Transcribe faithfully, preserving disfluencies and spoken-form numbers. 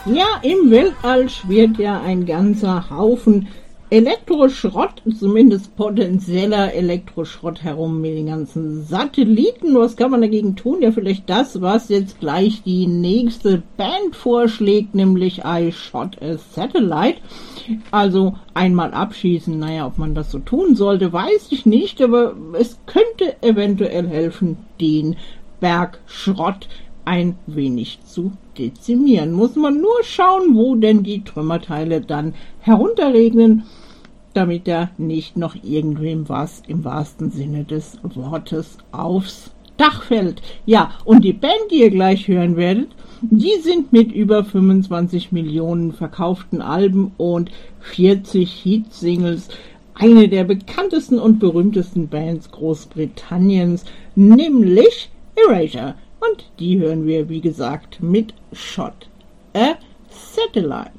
Ja, im Weltall schwirrt ja ein ganzer Haufen Elektroschrott, zumindest potenzieller Elektroschrott herum mit den ganzen Satelliten. Was kann man dagegen tun? Ja, vielleicht das, was jetzt gleich die nächste Band vorschlägt, nämlich I Shot a Satellite. Also einmal abschießen, naja, ob man das so tun sollte, weiß ich nicht, aber es könnte eventuell helfen, den Berg Schrott ein wenig zu dezimieren. Muss man nur schauen, wo denn die Trümmerteile dann herunterregnen, damit da nicht noch irgendwem was im wahrsten Sinne des Wortes aufs Dach fällt. Ja, und die Band, die ihr gleich hören werdet, die sind mit über fünfundzwanzig Millionen verkauften Alben und vierzig Hitsingles eine der bekanntesten und berühmtesten Bands Großbritanniens, nämlich Erasure. Und die hören wir, wie gesagt, mit Shot a Satellite.